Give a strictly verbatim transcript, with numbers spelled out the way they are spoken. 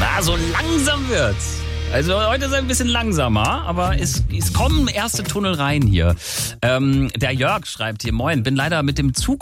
Na, so langsam wird's. Also heute ist es ein bisschen langsamer, aber es, es kommen erste Tunnel rein hier. Ähm, der Jörg schreibt hier, moin, bin leider mit dem Zug